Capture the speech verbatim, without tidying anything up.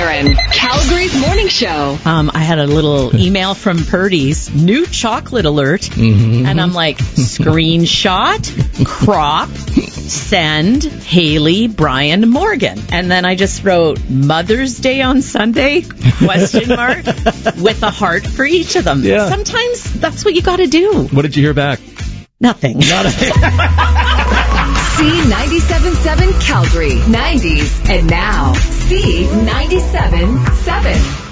Karen, Calgary's morning show. Um, I had a little email from Purdy's, new chocolate alert, Mm-hmm. and I'm like, screenshot, crop, send, Haley, Brian, Morgan. And then I just wrote, Mother's Day on Sunday, question mark, with a heart for each of them. Yeah. Sometimes that's what you got to do. What did you hear back? Nothing. Not a- C ninety-seven point seven Calgary, nineties, and now C ninety-seven point seven.